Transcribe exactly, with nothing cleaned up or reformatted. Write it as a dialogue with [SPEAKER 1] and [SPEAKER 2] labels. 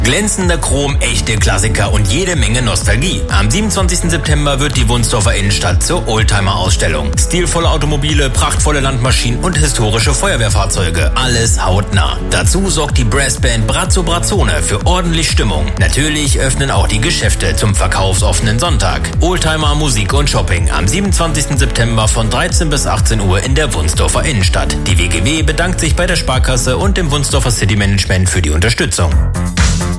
[SPEAKER 1] Glänzender Chrom, echte Klassiker und jede Menge Nostalgie. Am siebenundzwanzigsten September wird die Wunsdorfer Innenstadt zur Oldtimer-Ausstellung. Stilvolle Automobile, prachtvolle Landmaschinen und historische Feuerwehrfahrzeuge. Alles hautnah. Dazu sorgt die Brassband Brazzo Brazzone für ordentlich Stimmung. Natürlich öffnen auch die Geschäfte zum verkaufsoffenen Sonntag. Oldtimer, Musik und Shopping am siebenundzwanzigsten September von dreizehn bis achtzehn Uhr in der Wunsdorfer Innenstadt. Die W G W bedankt sich bei der Sparkasse und dem Wunsdorfer City Management für die Unterstützung.